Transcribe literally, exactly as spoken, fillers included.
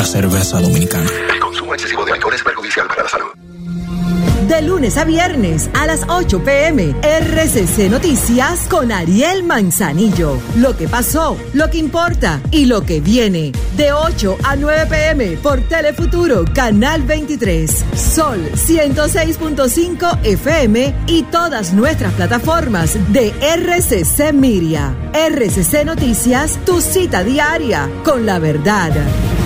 La cerveza dominicana. El consumo excesivo de alcohol es perjudicial para la salud. De lunes a viernes a las ocho pm, R C C Noticias con Ariel Manzanillo. Lo que pasó, lo que importa y lo que viene. De ocho a nueve pm por Telefuturo, Canal veintitrés, Sol ciento seis punto cinco F M y todas nuestras plataformas de R C C Media. R C C Noticias, tu cita diaria con la verdad.